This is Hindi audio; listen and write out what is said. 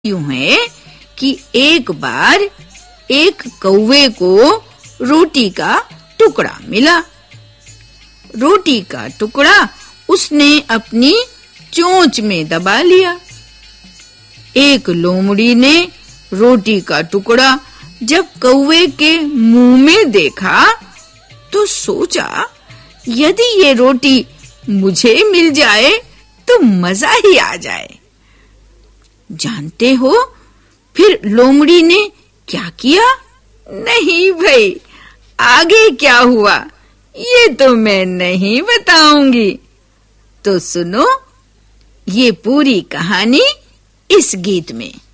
यूं है कि एक बार एक कौवे को रोटी का टुकड़ा मिला। रोटी का टुकड़ा उसने अपनी चोंच में दबा लिया। एक लोमड़ी ने रोटी का टुकड़ा जब कौवे के मुंह में देखा तो सोचा, यदि ये रोटी मुझे मिल जाए तो मजा ही आ जाए। जानते हो फिर लोमड़ी ने क्या किया? नहीं भाई, आगे क्या हुआ ये तो मैं नहीं बताऊंगी। तो सुनो ये पूरी कहानी इस गीत में।